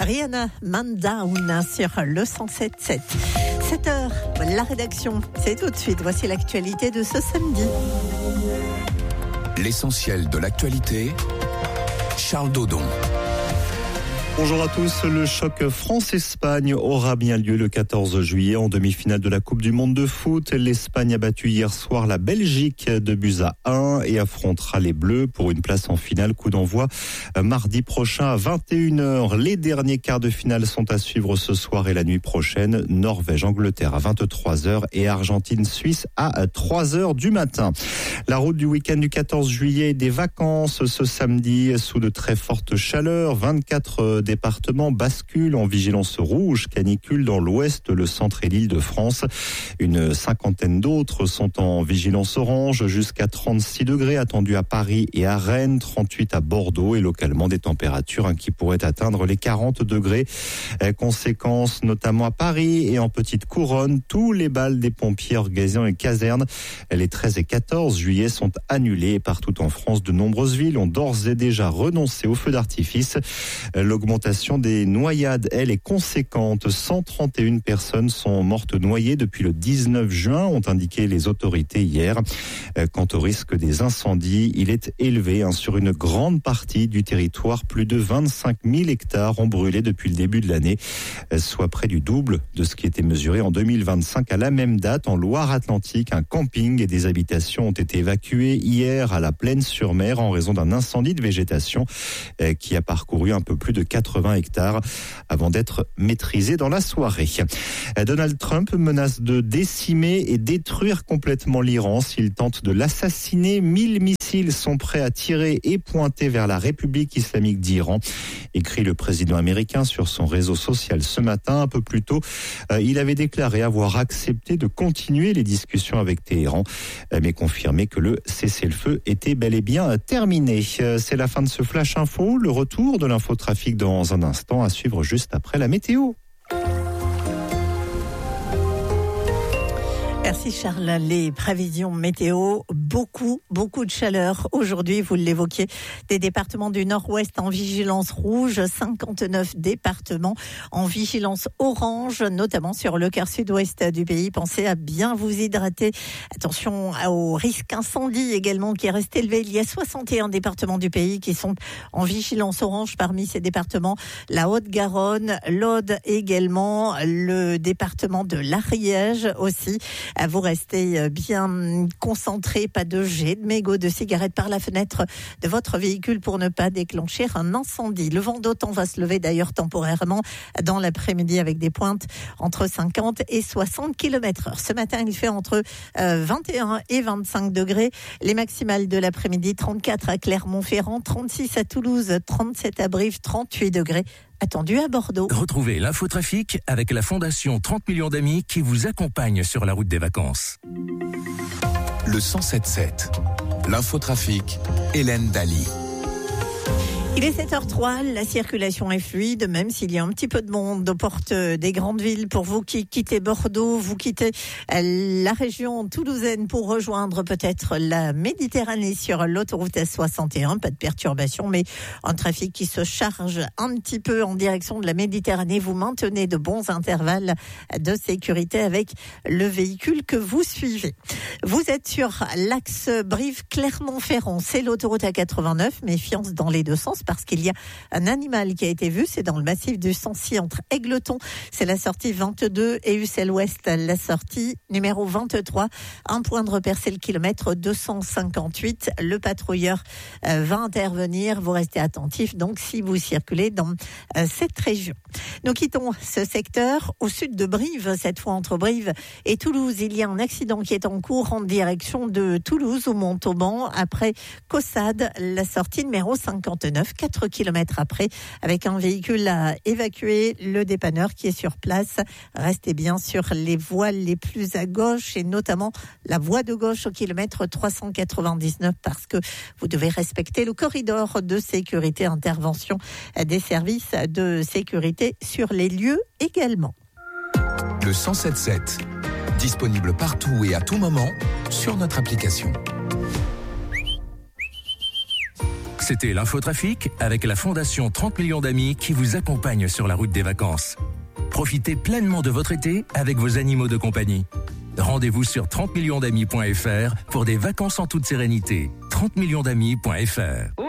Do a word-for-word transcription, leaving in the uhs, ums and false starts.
Rihanna, Man Down sur le cent sept sept. sept heures, la rédaction, c'est tout de suite. Voici l'actualité de ce samedi. L'essentiel de l'actualité, Charles Dodon. Bonjour à tous. Le choc France-Espagne aura bien lieu le quatorze juillet en demi-finale de la Coupe du Monde de foot. L'Espagne a battu hier soir la Belgique de buts à un et affrontera les Bleus pour une place en finale. Coup d'envoi mardi prochain à vingt et une heures. Les derniers quarts de finale sont à suivre ce soir et la nuit prochaine. Norvège-Angleterre à vingt-trois heures et Argentine-Suisse à trois heures du matin. La route du week-end du quatorze juillet, des vacances ce samedi sous de très fortes chaleurs. vingt-quatre départements basculent en vigilance rouge, canicule dans l'ouest, le centre et l'Île-de-France. Une cinquantaine d'autres sont en vigilance orange, jusqu'à trente-six degrés attendus à Paris et à Rennes, trente-huit à Bordeaux et localement des températures qui pourraient atteindre les quarante degrés. Conséquence notamment à Paris et en petite couronne, tous les bals des pompiers organisés dans les casernes les treize et quatorze juillet sont annulés et partout en France, de nombreuses villes ont d'ores et déjà renoncé aux feux d'artifice. L'augmentation des noyades, elle, est conséquente. cent trente et une personnes sont mortes noyées depuis le dix-neuf juin, ont indiqué les autorités hier. Quant au risque des incendies, il est élevé hein, sur une grande partie du territoire. Plus de vingt-cinq mille hectares ont brûlé depuis le début de l'année, soit près du double de ce qui était mesuré en deux mille vingt-cinq. À la même date, en Loire-Atlantique, un camping et des habitations ont été évacués hier à la Plaine-sur-Mer en raison d'un incendie de végétation qui a parcouru un peu plus de quatre-vingts hectares avant d'être maîtrisé dans la soirée. Donald Trump menace de décimer et détruire complètement l'Iran s'il tente de l'assassiner. Mille missiles sont prêts à tirer et pointer vers la République islamique d'Iran, écrit le président américain sur son réseau social ce matin. Un peu plus tôt, il avait déclaré avoir accepté de continuer les discussions avec Téhéran, mais confirmé que le cessez-le-feu était bel et bien terminé. C'est la fin de ce Flash Info. Le retour de l'infotrafic dans un instant, à suivre juste après la météo. Merci Charles. Les prévisions météo, beaucoup, beaucoup de chaleur. Aujourd'hui, vous l'évoquiez, des départements du nord-ouest en vigilance rouge, cinquante-neuf départements en vigilance orange, notamment sur le quart sud-ouest du pays. Pensez à bien vous hydrater. Attention au risque incendie également qui reste élevé. Il y a soixante et un départements du pays qui sont en vigilance orange. Parmi ces départements, la Haute-Garonne, l'Aude également, le département de l'Ariège aussi. Vous restez bien concentré, pas de jet de mégots de cigarettes par la fenêtre de votre véhicule pour ne pas déclencher un incendie. Le vent d'automne va se lever d'ailleurs temporairement dans l'après-midi avec des pointes entre cinquante et soixante kilomètres heure. Ce matin, il fait entre vingt et un et vingt-cinq degrés. Les maximales de l'après-midi, trente-quatre à Clermont-Ferrand, trente-six à Toulouse, trente-sept à Brive, trente-huit degrés. Attendu à Bordeaux. Retrouvez l'infotrafic avec la Fondation trente millions d'amis qui vous accompagne sur la route des vacances. Le cent sept sept. L'infotrafic, Hélène Daly. Il est sept heures trois, la circulation est fluide, même s'il y a un petit peu de monde aux portes des grandes villes. Pour vous qui quittez Bordeaux, vous quittez la région toulousaine pour rejoindre peut-être la Méditerranée sur l'autoroute S soixante et un. Pas de perturbation, mais un trafic qui se charge un petit peu en direction de la Méditerranée. Vous maintenez de bons intervalles de sécurité avec le véhicule que vous suivez. Vous êtes sur l'axe Brive-Clermont-Ferrand. C'est l'autoroute A quatre-vingt-neuf, méfiance dans les deux sens, parce qu'il y a un animal qui a été vu, c'est dans le massif du Sancy entre Égletons, c'est la sortie vingt-deux, et Ussel-Ouest, la sortie numéro vingt-trois. Un point de repère, c'est le kilomètre deux cent cinquante-huit. Le patrouilleur euh, va intervenir, vous restez attentifs donc si vous circulez dans euh, cette région. Nous quittons ce secteur au sud de Brive, cette fois entre Brive et Toulouse. Il y a un accident qui est en cours en direction de Toulouse au Montauban, après Caussade, la sortie numéro cinquante-neuf. quatre kilomètres après, avec un véhicule à évacuer. Le dépanneur qui est sur place, restez bien sur les voies les plus à gauche et notamment la voie de gauche au kilomètre trois cent quatre-vingt-dix-neuf, parce que vous devez respecter le corridor de sécurité. Intervention des services de sécurité sur les lieux également. Le cent sept sept, disponible partout et à tout moment sur notre application. C'était l'infotrafic avec la Fondation trente millions d'amis qui vous accompagne sur la route des vacances. Profitez pleinement de votre été avec vos animaux de compagnie. Rendez-vous sur trente millions d'amis point f r pour des vacances en toute sérénité. trente millions d'amis point f r.